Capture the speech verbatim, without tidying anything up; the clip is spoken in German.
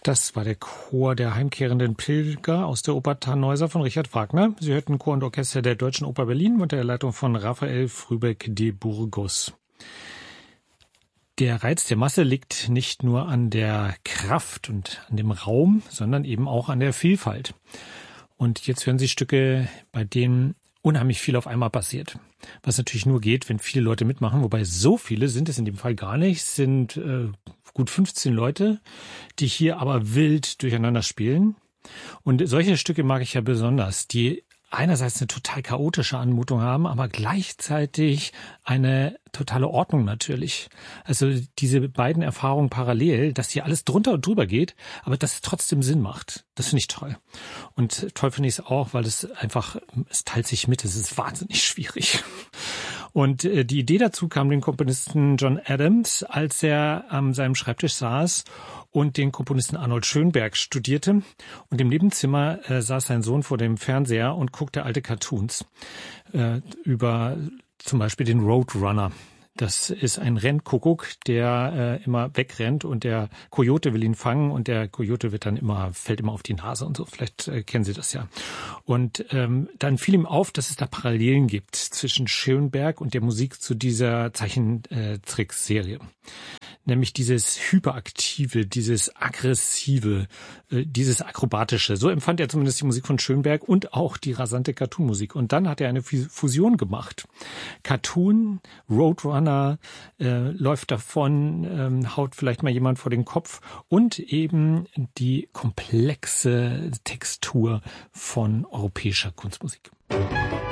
Das war der Chor der heimkehrenden Pilger aus der Oper Tannhäuser von Richard Wagner. Sie hörten Chor und Orchester der Deutschen Oper Berlin unter der Leitung von Raphael Frühbeck de Burgos. Der Reiz der Masse liegt nicht nur an der Kraft und an dem Raum, sondern eben auch an der Vielfalt. Und jetzt hören Sie Stücke, bei denen unheimlich viel auf einmal passiert. Was natürlich nur geht, wenn viele Leute mitmachen, wobei so viele sind es in dem Fall gar nicht, es sind äh, gut fünfzehn Leute, die hier aber wild durcheinander spielen. Und solche Stücke mag ich ja besonders, die einerseits eine total chaotische Anmutung haben, aber gleichzeitig eine totale Ordnung natürlich. Also diese beiden Erfahrungen parallel, dass hier alles drunter und drüber geht, aber dass es trotzdem Sinn macht. Das finde ich toll. Und toll finde ich es auch, weil es einfach, es teilt sich mit, es ist wahnsinnig schwierig. Und äh, die Idee dazu kam dem Komponisten John Adams, als er an seinem Schreibtisch saß und den Komponisten Arnold Schönberg studierte. Und im Nebenzimmer äh, saß sein Sohn vor dem Fernseher und guckte alte Cartoons äh, über zum Beispiel den Roadrunner. Das ist ein Rennkuckuck, der äh, immer wegrennt und der Coyote will ihn fangen und der Coyote wird dann immer, fällt immer auf die Nase und so. Vielleicht äh, kennen Sie das ja. Und ähm, dann fiel ihm auf, dass es da Parallelen gibt zwischen Schönberg und der Musik zu dieser Zeichentrickserie. Nämlich dieses Hyperaktive, dieses Aggressive, äh, dieses Akrobatische. So empfand er zumindest die Musik von Schönberg und auch die rasante Cartoonmusik. Und dann hat er eine Fusion gemacht. Cartoon, Roadrunner, äh, läuft davon, ähm, haut vielleicht mal jemand vor den Kopf und eben die komplexe Textur von europäischer Kunstmusik.